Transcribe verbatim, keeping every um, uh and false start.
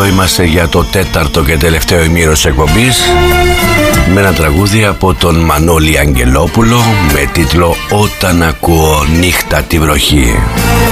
είμαστε για το τέταρτο και τελευταίο ημίρος εκπομπής με ένα τραγούδι από τον Μανώλη Αγγελόπουλο με τίτλο «Όταν ακούω νύχτα τη βροχή».